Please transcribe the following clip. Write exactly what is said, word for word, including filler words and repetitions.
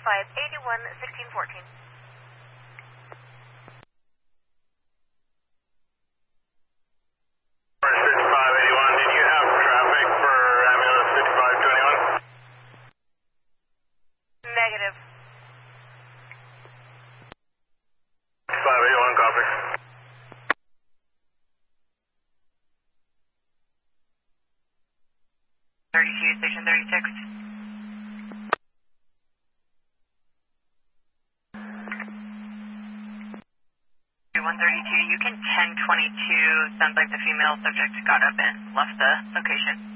five eighty-one sixteen fourteen. sixty-five eighty-one, did you have traffic for ambulance sixty-five twenty-one? Negative. sixty-five eighty-one, copy. thirty-two, station thirty-six. one thirty-two, you can ten twenty-two, sounds like the female subject got up and left the location.